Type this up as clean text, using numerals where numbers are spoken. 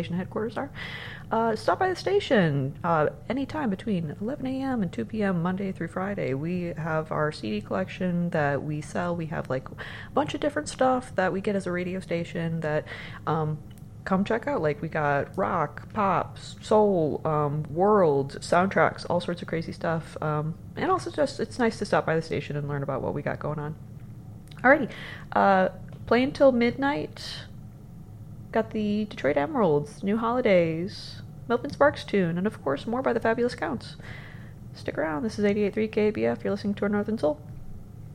station headquarters are. Stop by the station anytime between 11 a.m. and 2 p.m. Monday through Friday. We have our CD collection that we sell. We have like a bunch of different stuff that we get as a radio station that come check out. Like we got rock, pop, soul, world, soundtracks, all sorts of crazy stuff. And also just it's nice to stop by the station and learn about what we got going on. Alrighty, play until midnight. Got the Detroit Emeralds, New Holidays, Melvin Sparks tune, and of course more by the Fabulous Counts. Stick around. This is 88.3 KBF. You're listening to Our Northern Soul.